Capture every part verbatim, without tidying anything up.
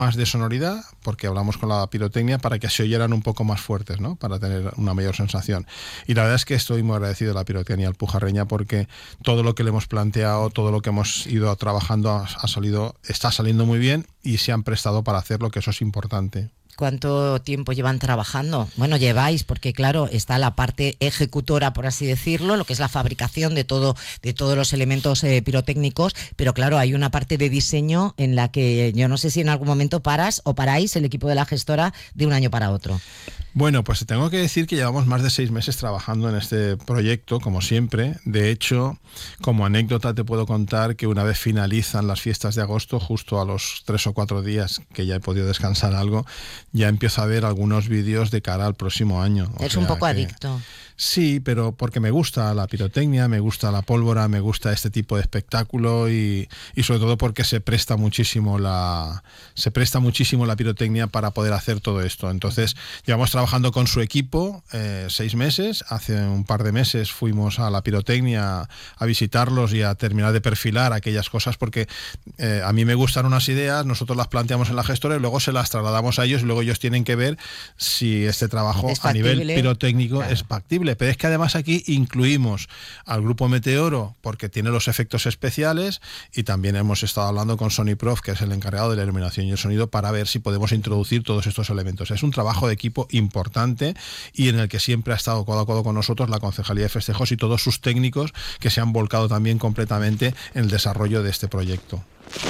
más de sonoridad, porque hablamos con la pirotecnia para que se oyeran un poco más fuertes, ¿no? Para tener una mayor sensación. Y la verdad es que estoy muy agradecido a la pirotecnia alpujarreña, porque todo lo que le hemos planteado, todo lo que hemos ido trabajando ha, ha salido, está saliendo muy bien y se han prestado para hacerlo, que eso es importante. ¿Cuánto tiempo llevan trabajando? Bueno, lleváis, porque claro, está la parte ejecutora, por así decirlo, lo que es la fabricación de todo, de todos los elementos eh, pirotécnicos, pero claro, hay una parte de diseño en la que yo no sé si en algún momento paras o paráis el equipo de la gestora de un año para otro. Bueno, pues tengo que decir que llevamos más de seis meses trabajando en este proyecto, como siempre. De hecho, como anécdota te puedo contar que una vez finalizan las fiestas de agosto, justo a los tres o cuatro días que ya he podido descansar algo, ya empiezo a ver algunos vídeos de cara al próximo año. Es un poco adicto. Sí, pero porque me gusta la pirotecnia, me gusta la pólvora, me gusta este tipo de espectáculo y, y sobre todo porque se presta muchísimo la se presta muchísimo la pirotecnia para poder hacer todo esto. Entonces, llevamos trabajando con su equipo eh, seis meses. Hace un par de meses fuimos a la pirotecnia a visitarlos y a terminar de perfilar aquellas cosas, porque eh, a mí me gustan unas ideas, nosotros las planteamos en la gestora y luego se las trasladamos a ellos y luego ellos tienen que ver si este trabajo a nivel pirotécnico claro. es factible. Pero es que además aquí incluimos al grupo Meteoro porque tiene los efectos especiales, y también hemos estado hablando con Sony Prof, que es el encargado de la iluminación y el sonido, para ver si podemos introducir todos estos elementos. Es un trabajo de equipo importante y en el que siempre ha estado codo a codo con nosotros la Concejalía de Festejos y todos sus técnicos, que se han volcado también completamente en el desarrollo de este proyecto.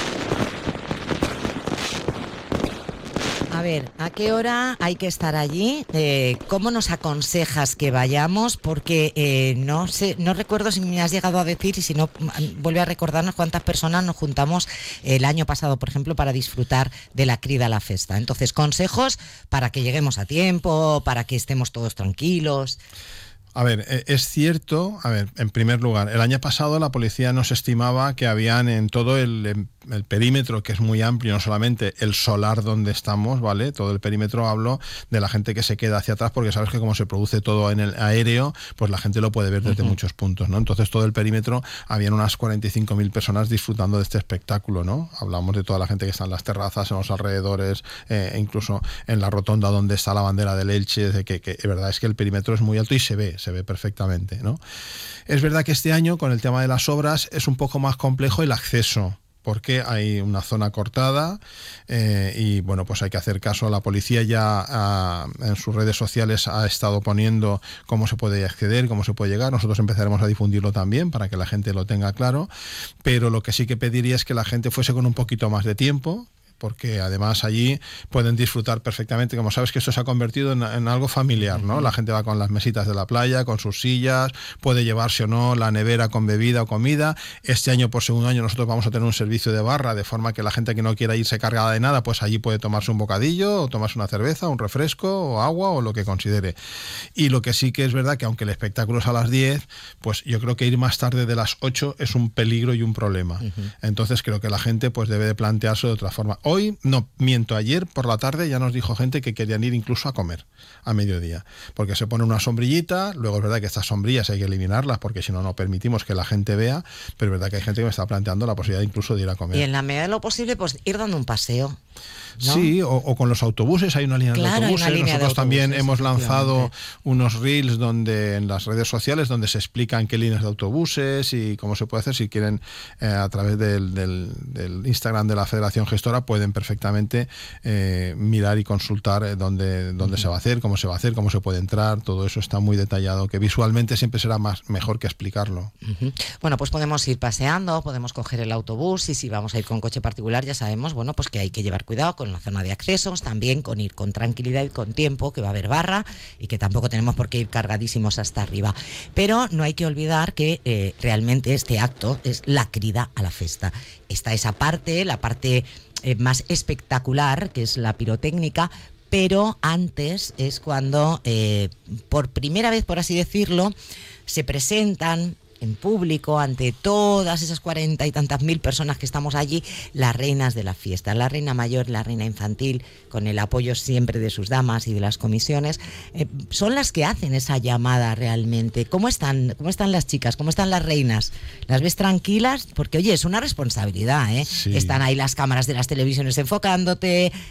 A ver, ¿a qué hora hay que estar allí? Eh, ¿Cómo nos aconsejas que vayamos? Porque eh, no sé, no recuerdo si me has llegado a decir, y si no, vuelve a recordarnos cuántas personas nos juntamos el año pasado, por ejemplo, para disfrutar de la Crida a la Festa. Entonces, consejos para que lleguemos a tiempo, para que estemos todos tranquilos. A ver, es cierto, a ver, en primer lugar, el año pasado la policía nos estimaba que habían en todo el, el perímetro, que es muy amplio, no solamente el solar donde estamos, ¿vale? Todo el perímetro, hablo de la gente que se queda hacia atrás, porque sabes que como se produce todo en el aéreo, pues la gente lo puede ver desde uh-huh. muchos puntos, ¿no? Entonces todo el perímetro, habían unas cuarenta y cinco mil personas disfrutando de este espectáculo, ¿no? Hablamos de toda la gente que está en las terrazas, en los alrededores, eh, incluso en la rotonda donde está la bandera del Elche, de que, que es verdad, es que el perímetro es muy alto y se ve, se ve perfectamente, ¿no? Es verdad que este año, con el tema de las obras, es un poco más complejo el acceso, porque hay una zona cortada eh, y bueno, pues hay que hacer caso. La policía ya a, en sus redes sociales ha estado poniendo cómo se puede acceder, cómo se puede llegar. Nosotros empezaremos a difundirlo también para que la gente lo tenga claro, pero lo que sí que pediría es que la gente fuese con un poquito más de tiempo, porque además allí pueden disfrutar perfectamente. Como sabes que esto se ha convertido en, en algo familiar, ¿no? La gente va con las mesitas de la playa, con sus sillas, puede llevarse o no la nevera con bebida o comida. Este año, por segundo año, nosotros vamos a tener un servicio de barra, de forma que la gente que no quiera irse cargada de nada, pues allí puede tomarse un bocadillo o tomarse una cerveza, un refresco o agua o lo que considere. Y lo que sí que es verdad que aunque el espectáculo es a las diez, pues yo creo que ir más tarde de las ocho es un peligro y un problema. Uh-huh. Entonces creo que la gente pues debe de plantearse de otra forma. Hoy, no, miento, ayer por la tarde ya nos dijo gente que querían ir incluso a comer a mediodía, porque se pone una sombrillita. Luego es verdad que estas sombrillas hay que eliminarlas porque si no, no permitimos que la gente vea, pero es verdad que hay gente que me está planteando la posibilidad incluso de ir a comer. Y en la medida de lo posible, pues ir dando un paseo, ¿no? Sí, o, o con los autobuses, hay una línea claro, de autobuses. Línea Nosotros de también autobuses, hemos lanzado unos reels donde en las redes sociales donde se explican qué líneas de autobuses y cómo se puede hacer. Si quieren, eh, a través del, del, del Instagram de la Federación Gestora pueden perfectamente eh, mirar y consultar eh, dónde, dónde uh-huh. se va a hacer, cómo se va a hacer, cómo se puede entrar. Todo eso está muy detallado, que visualmente siempre será más mejor que explicarlo. Uh-huh. Bueno, pues podemos ir paseando, podemos coger el autobús, y si vamos a ir con coche particular ya sabemos, bueno, pues que hay que llevar cuidado con la zona de accesos, también con ir con tranquilidad y con tiempo, que va a haber barra y que tampoco tenemos por qué ir cargadísimos hasta arriba. Pero no hay que olvidar que eh, realmente este acto es la crida a la festa. Está esa parte, la parte eh, más espectacular, que es la pirotécnica, pero antes es cuando, eh, por primera vez, por así decirlo, se presentan en público, ante todas esas cuarenta y tantas mil personas que estamos allí, las reinas de la fiesta, la reina mayor, la reina infantil, con el apoyo siempre de sus damas y de las comisiones, eh, son las que hacen esa llamada realmente. ¿Cómo están, cómo están las chicas? ¿Cómo están las reinas? ¿Las ves tranquilas? Porque, oye, es una responsabilidad, ¿eh? Sí. Están ahí las cámaras de las televisiones enfocándote,